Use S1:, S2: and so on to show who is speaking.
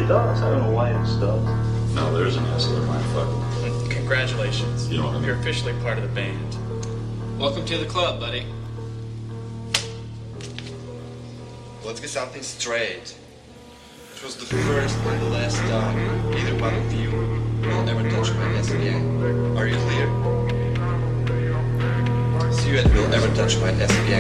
S1: does. I don't know why it does.
S2: No, there isn't S. They're my fucking.
S3: Congratulations.
S2: You know what I mean?
S3: You're officially part of the band.
S4: Welcome to the club, buddy.
S5: Let's get something straight. It was the first and the last time either one of you will ever touch my ass again. Are you clear? See you and will ever touch my ass again.